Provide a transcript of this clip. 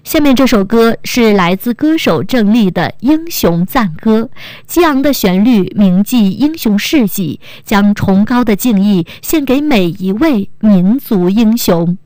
下面这首歌是来自歌手郑丽的《英雄赞歌》，激昂的旋律铭记英雄事迹，将崇高的敬意献给每一位民族英雄。